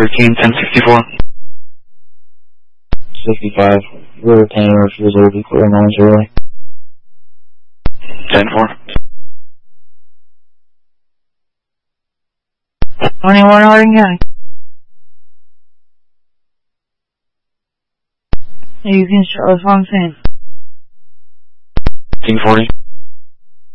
13-1064. 65. River Canyon refusal to clear noise early. 10-4. 21 Harding County. You can show us on scene. 1540.